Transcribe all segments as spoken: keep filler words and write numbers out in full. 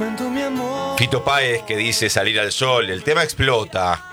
Fito Páez que dice salir al sol, el tema explota.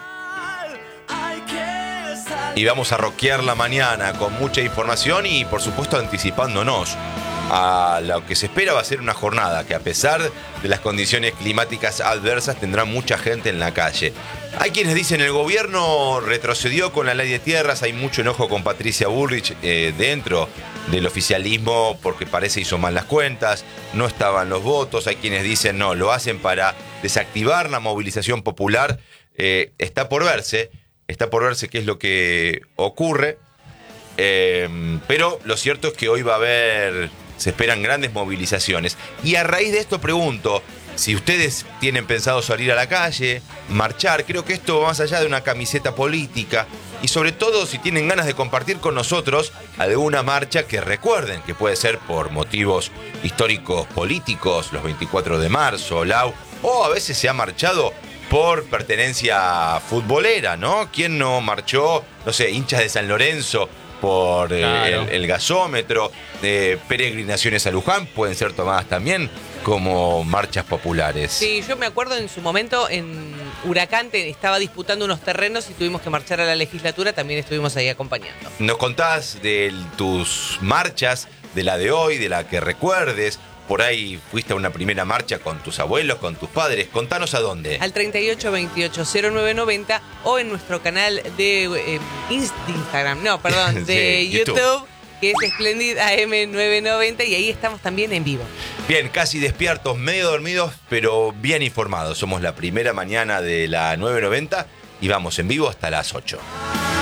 Y vamos a rockear la mañana con mucha información y por supuesto anticipándonos a lo que se espera va a ser una jornada que a pesar de las condiciones climáticas adversas tendrá mucha gente en la calle. Hay quienes dicen el gobierno retrocedió con la ley de tierras, hay mucho enojo con Patricia Bullrich eh, dentro del oficialismo porque parece hizo mal las cuentas, no estaban los votos, hay quienes dicen no, lo hacen para desactivar la movilización popular, eh, está por verse, está por verse qué es lo que ocurre, eh, pero lo cierto es que hoy va a haber... Se esperan grandes movilizaciones. Y a raíz de esto pregunto, si ustedes tienen pensado salir a la calle, marchar, creo que esto va más allá de una camiseta política, y sobre todo si tienen ganas de compartir con nosotros alguna marcha que recuerden, que puede ser por motivos históricos políticos, los veinticuatro de marzo, Lau, o a veces se ha marchado por pertenencia futbolera, ¿no? ¿Quién no marchó? No sé, hinchas de San Lorenzo, por eh, claro. el, el gasómetro, eh, peregrinaciones a Luján pueden ser tomadas también como marchas populares. Sí, yo me acuerdo en su momento en Huracán te, estaba disputando unos terrenos y tuvimos que marchar a la legislatura, también estuvimos ahí acompañando. Nos contás de tus marchas, de la de hoy, de la que recuerdes. Por ahí fuiste a una primera marcha con tus abuelos, con tus padres. Contanos a dónde. Al treinta y ocho veintiocho cero nueve noventa o en nuestro canal de eh, Instagram, no, perdón, de sí, YouTube, YouTube, que es Splendid A M nueve noventa y ahí estamos también en vivo. Bien, casi despiertos, medio dormidos, pero bien informados. Somos la primera mañana de la nueve noventa y vamos en vivo hasta las ocho.